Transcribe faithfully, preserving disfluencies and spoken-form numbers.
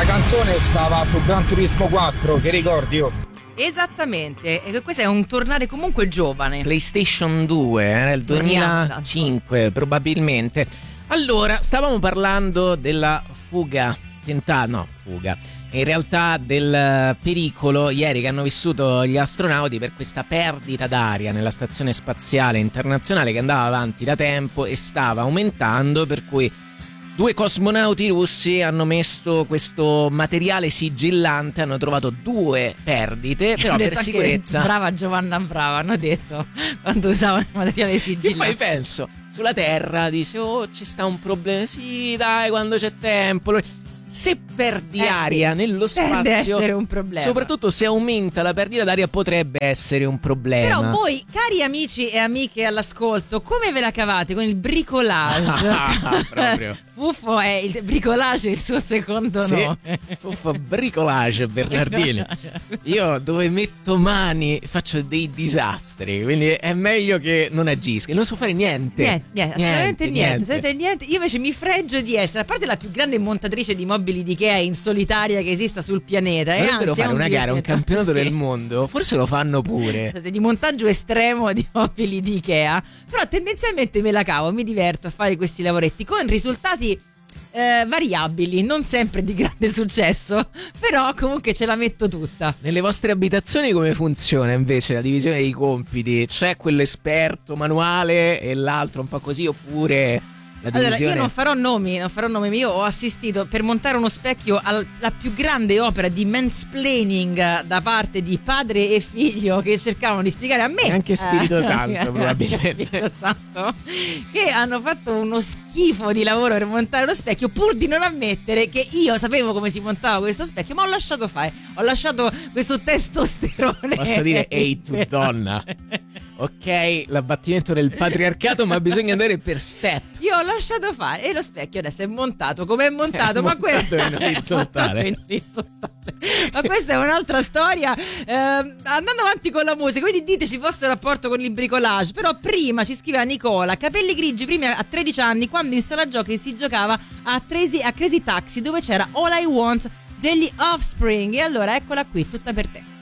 la canzone stava su Gran Turismo quattro, che ricordi io? Esattamente, e questo è un tornare comunque giovane. PlayStation due, era il duemilacinque probabilmente. Allora, stavamo parlando della fuga, tentata, no, fuga, in realtà del pericolo ieri che hanno vissuto gli astronauti per questa perdita d'aria nella stazione spaziale internazionale che andava avanti da tempo e stava aumentando, per cui due cosmonauti russi hanno messo questo materiale sigillante, hanno trovato due perdite, però per sicurezza... Brava Giovanna Brava, hanno detto, quando usavano il materiale sigillante. E poi penso, sulla Terra dice, oh, ci sta un problema, sì dai, quando c'è tempo... Se perdi eh, aria sì. nello spazio, tende a essere un problema. Soprattutto se aumenta la perdita d'aria, potrebbe essere un problema. Però voi, cari amici e amiche all'ascolto, come ve la cavate con il bricolage? Proprio. Fuffo è il bricolage, il suo secondo sì. nome. Fuffo bricolage, Bernardino. Io dove metto mani faccio dei disastri, quindi è meglio che non agisca. Non so fare niente. Niente, niente, assolutamente niente, niente. niente, niente. Io invece mi fregio di essere, a parte la più grande montatrice di mobili di Ikea in solitaria che esista sul pianeta. Dovrebbero anzi, fare un una gara, un campionato sì. del mondo. Forse lo fanno pure. Di montaggio estremo di mobili di Ikea. Però tendenzialmente me la cavo, mi diverto a fare questi lavoretti con risultati Eh, variabili, non sempre di grande successo, però comunque ce la metto tutta. Nelle vostre abitazioni come funziona invece la divisione dei compiti? C'è quell'esperto manuale e l'altro un po' così, oppure la divisione... Allora, io non farò nomi, non farò nomi, io ho assistito per montare uno specchio alla più grande opera di mansplaining da parte di padre e figlio che cercavano di spiegare a me e anche Spirito eh, Santo probabilmente Spirito Santo, che hanno fatto uno schifo di lavoro per montare lo specchio, pur di non ammettere che io sapevo come si montava questo specchio, ma ho lasciato fare, ho lasciato questo testosterone. Posso dire ehi tu donna, ok, l'abbattimento del patriarcato, ma bisogna andare per step. Io ho lasciato fare e lo specchio adesso è montato come è montato, è ma questo è in orizzontale. Ma questa è un'altra storia. Eh, andando avanti con la musica, quindi diteci il vostro rapporto con il bricolage. Però prima ci scriveva Nicola, capelli grigi prima a tredici anni, quando in sala giochi si giocava a Crazy, a Crazy Taxi, dove c'era All I Want degli Offspring. E allora eccola qui, tutta per te.